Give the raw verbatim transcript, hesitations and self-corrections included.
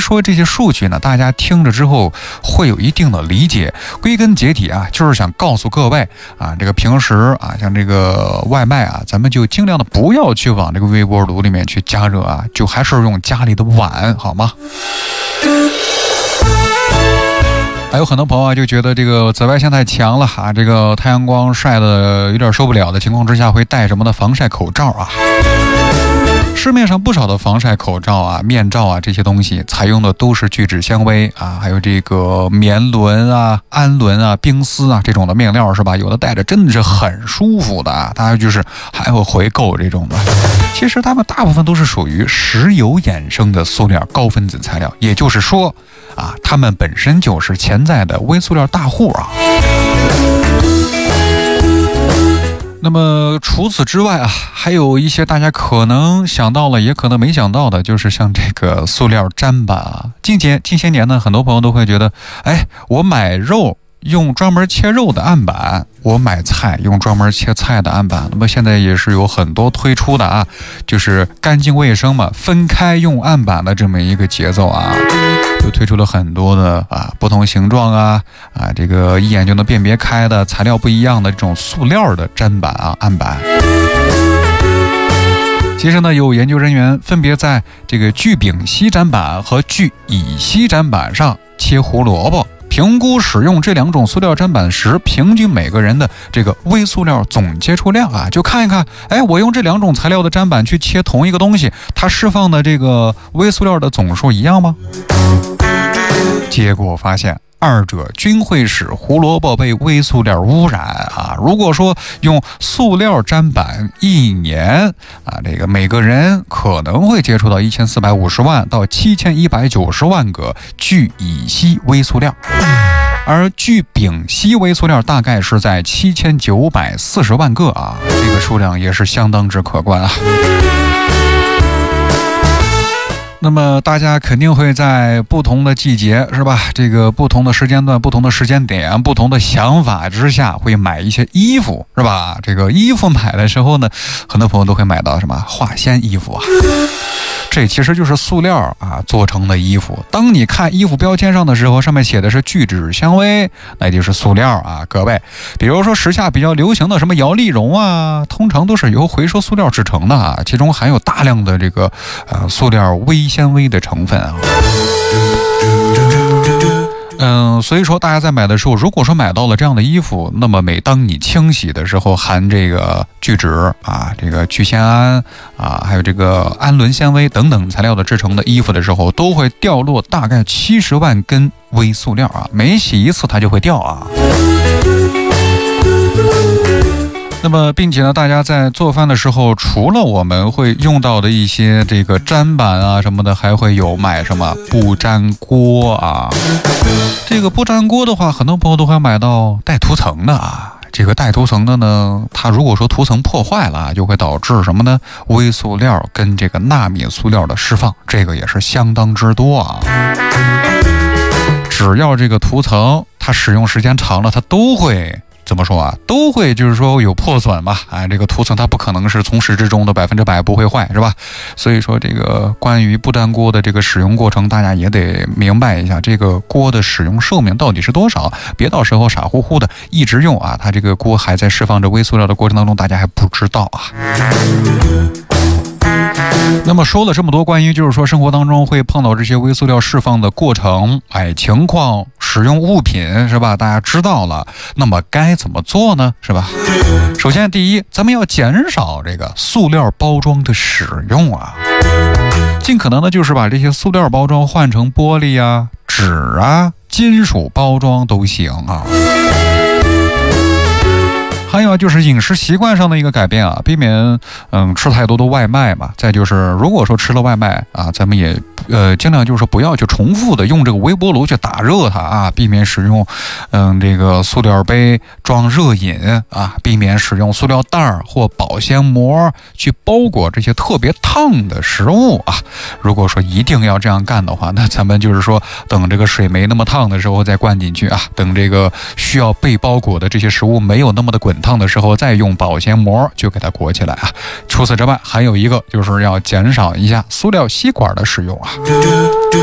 说这些数据呢，大家听着之后会有一定的理解。归根结底啊，就是想告诉各位啊，这个平时啊，像这个外卖啊，咱们就尽量的不要去往这个微波炉里面去加热啊，就还是用家里的碗，好吗？还有很多朋友啊，就觉得这个紫外线太强了啊，这个太阳光晒的有点受不了的情况之下，会戴什么的防晒口罩啊。市面上不少的防晒口罩啊、面罩啊这些东西，采用的都是聚酯纤维啊，还有这个棉纶啊、氨纶啊、冰丝啊这种的面料，是吧？有的戴着真的是很舒服的啊，大家就是还会回购这种的。其实它们大部分都是属于石油衍生的塑料高分子材料，也就是说啊，它们本身就是潜在的微塑料大户啊。那么除此之外啊，还有一些大家可能想到了，也可能没想到的，就是像这个塑料砧板啊。近些近些年呢，很多朋友都会觉得，哎，我买肉用专门切肉的案板，我买菜用专门切菜的案板。那么现在也是有很多推出的啊，就是干净卫生嘛，分开用案板的这么一个节奏啊，又推出了很多的啊不同形状啊啊这个一眼就能辨别开的材料不一样的这种塑料的砧板啊案板。其实呢，有研究人员分别在这个聚丙烯砧板和聚乙烯砧板上切胡萝卜，评估使用这两种塑料砧板时，平均每个人的这个微塑料总接触量啊，就看一看，哎，我用这两种材料的砧板去切同一个东西，它释放的这个微塑料的总数一样吗？结果发现，二者均会使胡萝卜被微塑料污染啊！如果说用塑料砧板一年啊，这个每个人可能会接触到一千四百五十万到七千一百九十万个聚乙烯微塑料，而聚丙烯微塑料大概是在七千九百四十万个啊，这个数量也是相当之可观啊。那么大家肯定会在不同的季节，是吧？这个不同的时间段、不同的时间点、不同的想法之下，会买一些衣服，是吧？这个衣服买的时候呢，很多朋友都会买到什么化纤衣服啊。这其实就是塑料啊做成的衣服。当你看衣服标签上的时候，上面写的是聚酯纤维，那就是塑料啊，各位。比如说时下比较流行的什么摇粒绒啊，通常都是由回收塑料制成的啊，其中含有大量的这个呃塑料微纤维的成分啊。嗯，所以说大家在买的时候，如果说买到了这样的衣服，那么每当你清洗的时候，含这个聚酯啊、这个聚酰胺啊，还有这个氨纶纤维等等材料的制成的衣服的时候，都会掉落大概七十万根微塑料啊，每洗一次它就会掉啊。那么并且呢，大家在做饭的时候，除了我们会用到的一些这个砧板啊什么的，还会有买什么不粘锅啊。这个不粘锅的话，很多朋友都会买到带涂层的啊。这个带涂层的呢，它如果说涂层破坏了，就会导致什么呢？微塑料跟这个纳米塑料的释放，这个也是相当之多啊。只要这个涂层它使用时间长了，它都会怎么说啊？都会就是说有破损嘛，啊，这个涂层它不可能是从始至终的百分之百不会坏，是吧？所以说这个关于不粘锅的这个使用过程，大家也得明白一下，这个锅的使用寿命到底是多少，别到时候傻乎乎的一直用啊，它这个锅还在释放着微塑料的过程当中，大家还不知道啊。那么说了这么多关于就是说生活当中会碰到这些微塑料释放的过程，哎，情况、使用物品，是吧？大家知道了，那么该怎么做呢？是吧？首先第一，咱们要减少这个塑料包装的使用啊，尽可能的就是把这些塑料包装换成玻璃啊、纸啊、金属包装都行啊。还有就是饮食习惯上的一个改变啊，避免嗯吃太多的外卖嘛。再就是如果说吃了外卖啊，咱们也呃尽量就是不要去重复的用这个微波炉去打热它啊，避免使用嗯这个塑料杯装热饮啊，避免使用塑料袋或保鲜膜去包裹这些特别烫的食物啊。如果说一定要这样干的话，那咱们就是说等这个水没那么烫的时候再灌进去啊，等这个需要被包裹的这些食物没有那么的滚烫的时候，再用保鲜膜就给它裹起来啊。除此之外，还有一个就是要减少一下塑料吸管的使用啊。